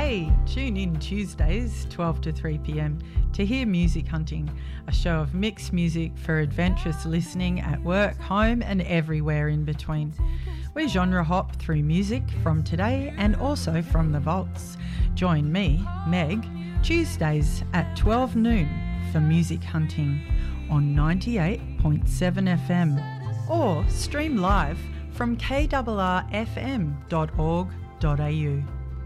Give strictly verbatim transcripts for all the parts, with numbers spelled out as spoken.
Hey, tune in Tuesdays, twelve to three p.m. to hear Music Hunting, a show of mixed music for adventurous listening at work, home and everywhere in between. We genre hop through music from today and also from the vaults. Join me, Meg, Tuesdays at twelve noon for Music Hunting on ninety-eight point seven F M or stream live from k r r f m dot org dot a u.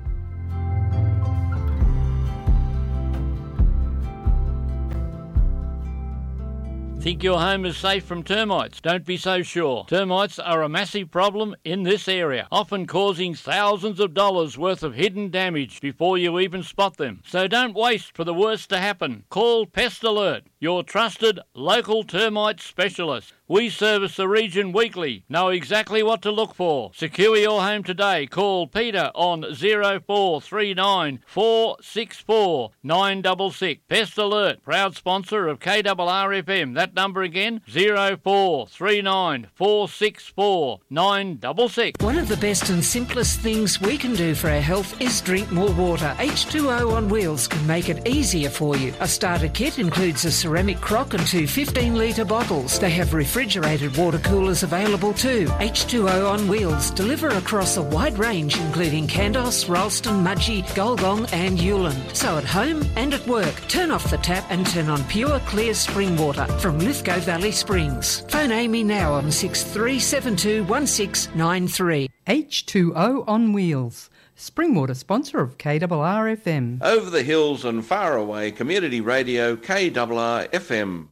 Think your home is safe from termites? Don't be so sure. Termites are a massive problem in this area, often causing thousands of dollars worth of hidden damage before you even spot them. So don't waste for the worst to happen. Call Pest Alert, your trusted local termite specialist. We service the region weekly. Know exactly what to look for. Secure your home today. Call Peter on zero four three nine, four six four, nine six six. Pest Alert, proud sponsor of K R R F M. That number again, zero four three nine, four six four, nine six six. One of the best and simplest things we can do for our health is drink more water. H two O on Wheels can make it easier for you. A starter kit includes a ceramic crock and two fifteen litre bottles. They have refrigerated water coolers available too. H two O on Wheels deliver across a wide range including Kandos, Ralston, Mudgee, Golgong and Uland. So at home and at work, turn off the tap and turn on pure clear spring water from Lithgow Valley Springs. Phone Amy now on six three seven two, one six nine three. H two O on Wheels, Springwater sponsor of K R R F M. Over the hills and far away, Community Radio K R R F M.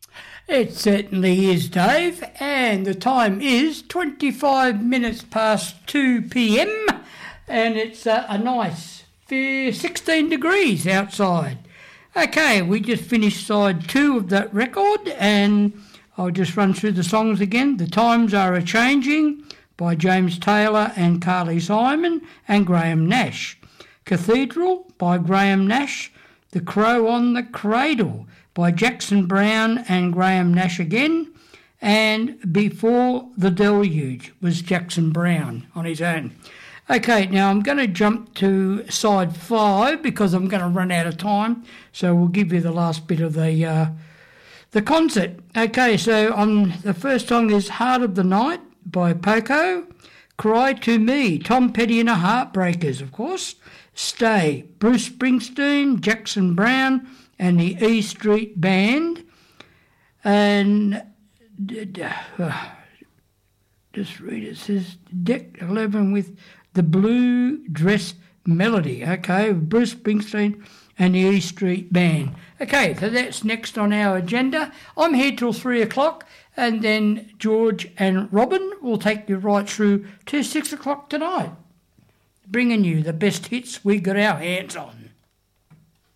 It certainly is, Dave, and the time is twenty-five minutes past two p.m. and it's a, a nice sixteen degrees outside. Okay, we just finished side two of that record, and I'll just run through the songs again. The Times Are A-Changing by James Taylor and Carly Simon and Graham Nash. Cathedral by Graham Nash. The Crow on the Cradle by Jackson Browne and Graham Nash again. And Before the Deluge was Jackson Browne on his own. Okay, now I'm going to jump to side five because I'm going to run out of time. So we'll give you the last bit of the uh, the concert. Okay, so on the first song is Heart of the Night by Poco. Cry to Me, Tom Petty and the Heartbreakers, of course. Stay, Bruce Springsteen, Jackson Browne and the E Street Band. And uh, just read it. It says Deck eleven with the Blue Dress Melody. Okay, Bruce Springsteen and the E Street Band. Okay, so that's next on our agenda. I'm here till three o'clock, and then George and Robin will take you right through to six o'clock tonight, bringing you the best hits we got our hands on.